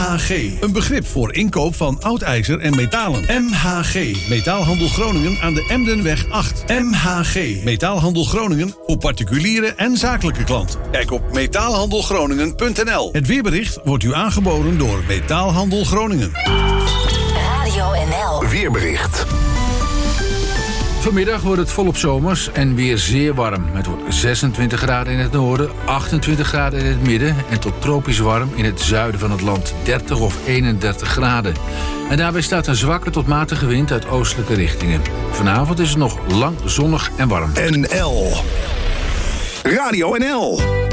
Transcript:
MHG, een begrip voor inkoop van oud ijzer en metalen. MHG, Metaalhandel Groningen aan de Emdenweg 8. MHG, Metaalhandel Groningen voor particuliere en zakelijke klanten. Kijk op metaalhandelgroningen.nl. Het weerbericht wordt u aangeboden door Metaalhandel Groningen. Radio NL. Weerbericht. Vanmiddag wordt het volop zomers en weer zeer warm. Het wordt 26 graden in het noorden, 28 graden in het midden en tot tropisch warm in het zuiden van het land, 30 of 31 graden. En daarbij staat een zwakke tot matige wind uit oostelijke richtingen. Vanavond is het nog lang zonnig en warm. NL. Radio NL.